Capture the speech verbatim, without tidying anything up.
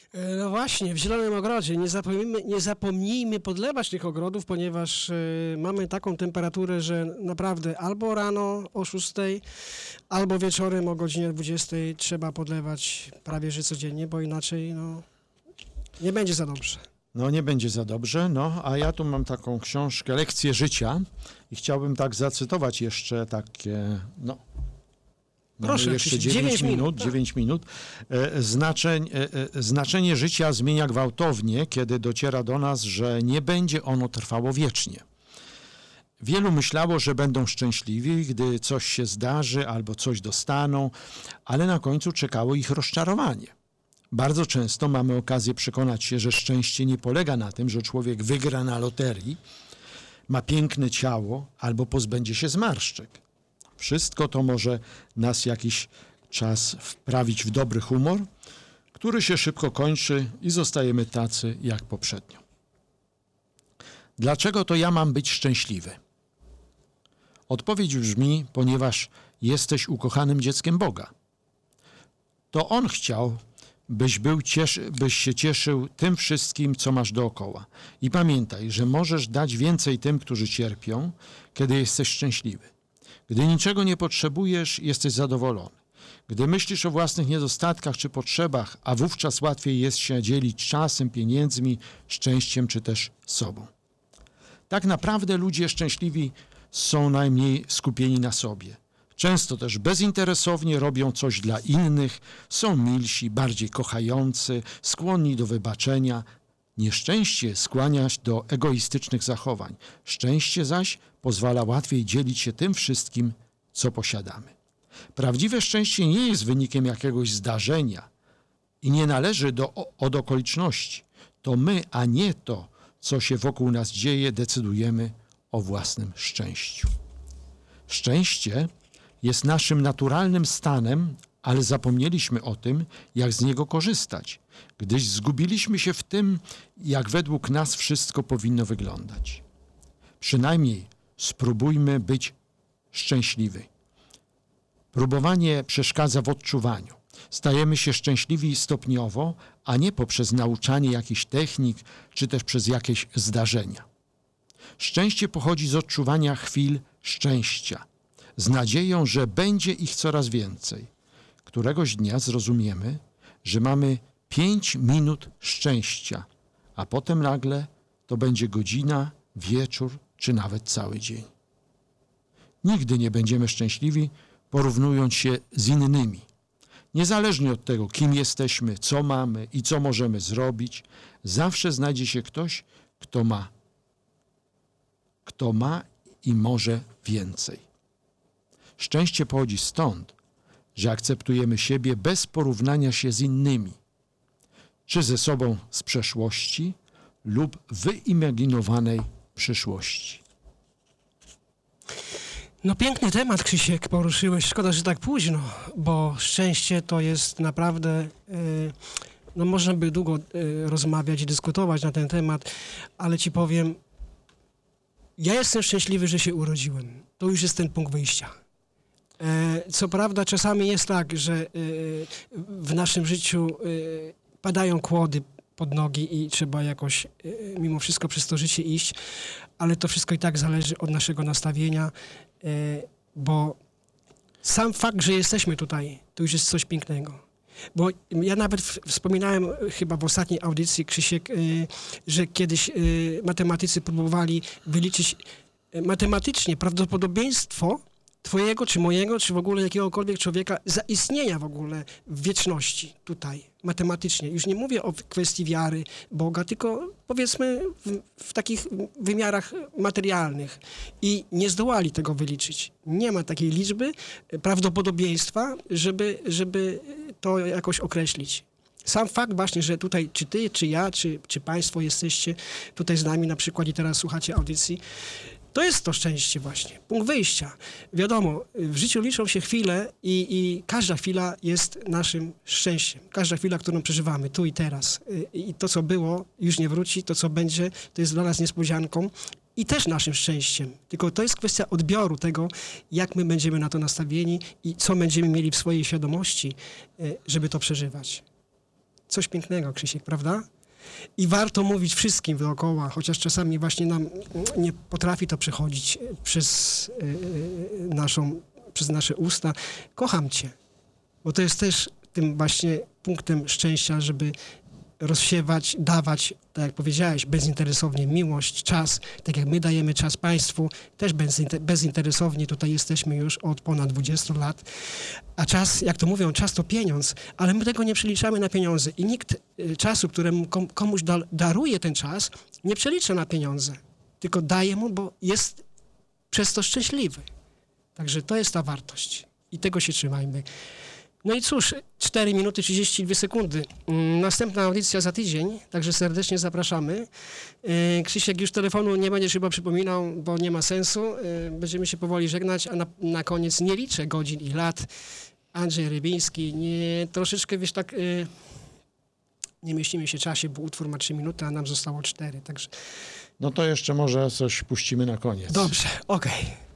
No właśnie, w Zielonym Ogrodzie. Nie zapomnijmy, nie zapomnijmy podlewać tych ogrodów, ponieważ y, mamy taką temperaturę, że naprawdę albo rano o szóstej, albo wieczorem o godzinie dwudziestej trzeba podlewać prawie że codziennie, bo inaczej no, nie będzie za dobrze. No nie będzie za dobrze, no a ja tu mam taką książkę Lekcje życia i chciałbym tak zacytować jeszcze takie, no Proszę, mamy jeszcze dziewięć dziewięć minut, minut, tak. dziewięć minut. E, znaczeń, e, e, znaczenie życia zmienia gwałtownie, kiedy dociera do nas, że nie będzie ono trwało wiecznie. Wielu myślało, że będą szczęśliwi, gdy coś się zdarzy albo coś dostaną, ale na końcu czekało ich rozczarowanie. Bardzo często mamy okazję przekonać się, że szczęście nie polega na tym, że człowiek wygra na loterii, ma piękne ciało albo pozbędzie się zmarszczek. Wszystko to może nas jakiś czas wprawić w dobry humor, który się szybko kończy i zostajemy tacy jak poprzednio. Dlaczego to ja mam być szczęśliwy? Odpowiedź brzmi, ponieważ jesteś ukochanym dzieckiem Boga. To On chciał, byś, był cieszy, byś się cieszył tym wszystkim, co masz dookoła. I pamiętaj, że możesz dać więcej tym, którzy cierpią, kiedy jesteś szczęśliwy. Gdy niczego nie potrzebujesz, jesteś zadowolony. Gdy myślisz o własnych niedostatkach czy potrzebach, a wówczas łatwiej jest się dzielić czasem, pieniędzmi, szczęściem czy też sobą. Tak naprawdę ludzie szczęśliwi są najmniej skupieni na sobie. Często też bezinteresownie robią coś dla innych, są milsi, bardziej kochający, skłonni do wybaczenia. Nieszczęście skłania się do egoistycznych zachowań. Szczęście zaś pozwala łatwiej dzielić się tym wszystkim, co posiadamy. Prawdziwe szczęście nie jest wynikiem jakiegoś zdarzenia i nie należy do, od okoliczności. To my, a nie to, co się wokół nas dzieje, decydujemy o własnym szczęściu. Szczęście jest naszym naturalnym stanem, ale zapomnieliśmy o tym, jak z niego korzystać, gdyż zgubiliśmy się w tym, jak według nas wszystko powinno wyglądać. Przynajmniej spróbujmy być szczęśliwi. Próbowanie przeszkadza w odczuwaniu. Stajemy się szczęśliwi stopniowo, a nie poprzez nauczanie jakichś technik, czy też przez jakieś zdarzenia. Szczęście pochodzi z odczuwania chwil szczęścia, z nadzieją, że będzie ich coraz więcej. Któregoś dnia zrozumiemy, że mamy pięć minut szczęścia, a potem nagle to będzie godzina, wieczór czy nawet cały dzień. Nigdy nie będziemy szczęśliwi, porównując się z innymi. Niezależnie od tego, kim jesteśmy, co mamy i co możemy zrobić, zawsze znajdzie się ktoś, kto ma, kto ma i może więcej. Szczęście pochodzi stąd, że akceptujemy siebie bez porównania się z innymi, czy ze sobą z przeszłości lub wyimaginowanej przyszłości. No piękny temat, Krzysiek, poruszyłeś. Szkoda, że tak późno, bo szczęście to jest naprawdę... Yy, no można by długo yy, rozmawiać i dyskutować na ten temat, ale ci powiem, ja jestem szczęśliwy, że się urodziłem. To już jest ten punkt wyjścia. Yy, co prawda czasami jest tak, że yy, w naszym życiu yy, padają kłody pod nogi i trzeba jakoś yy, mimo wszystko przez to życie iść, ale to wszystko i tak zależy od naszego nastawienia, yy, bo sam fakt, że jesteśmy tutaj, to już jest coś pięknego. Bo ja nawet w, wspominałem chyba w ostatniej audycji, Krzysiek, yy, że kiedyś yy, matematycy próbowali wyliczyć yy, matematycznie prawdopodobieństwo twojego, czy mojego, czy w ogóle jakiegokolwiek człowieka zaistnienia w ogóle w wieczności tutaj, matematycznie. Już nie mówię o kwestii wiary Boga, tylko powiedzmy w, w takich wymiarach materialnych. I nie zdołali tego wyliczyć. Nie ma takiej liczby prawdopodobieństwa, żeby, żeby to jakoś określić. Sam fakt właśnie, że tutaj czy ty, czy ja, czy, czy państwo jesteście tutaj z nami na przykład i teraz słuchacie audycji, to jest to szczęście właśnie, punkt wyjścia. Wiadomo, w życiu liczą się chwile i, i każda chwila jest naszym szczęściem. Każda chwila, którą przeżywamy tu i teraz. I to, co było, już nie wróci. To, co będzie, to jest dla nas niespodzianką i też naszym szczęściem. Tylko to jest kwestia odbioru tego, jak my będziemy na to nastawieni i co będziemy mieli w swojej świadomości, żeby to przeżywać. coś pięknego, Krzysiek, prawda? I warto mówić wszystkim dookoła, chociaż czasami właśnie nam nie potrafi to przechodzić przez yy, naszą, przez nasze usta. Kocham cię, bo to jest też tym właśnie punktem szczęścia, żeby rozsiewać, dawać, tak jak powiedziałeś, bezinteresownie miłość, czas, tak jak my dajemy czas państwu, też bezinter- bezinteresownie tutaj jesteśmy już od ponad dwudziestu lat, a czas, jak to mówią, czas to pieniądz, ale my tego nie przeliczamy na pieniądze i nikt y, czasu, któremu kom- komuś da- daruje ten czas, nie przelicza na pieniądze, tylko daje mu, bo jest przez to szczęśliwy. Także to jest ta wartość i tego się trzymajmy. No i cóż, cztery minuty trzydzieści dwie sekundy. Mm, Następna audycja za tydzień, także serdecznie zapraszamy. Yy, Krzysiek, już telefonu nie będziesz chyba przypominał, bo nie ma sensu. Yy, Będziemy się powoli żegnać, a na, na koniec nie liczę godzin i lat. Andrzej Rybiński, nie, troszeczkę, wiesz, tak yy, nie mieścimy się w czasie, bo utwór ma trzy minuty, a nam zostało cztery, także No to jeszcze może coś puścimy na koniec. dobrze, okej.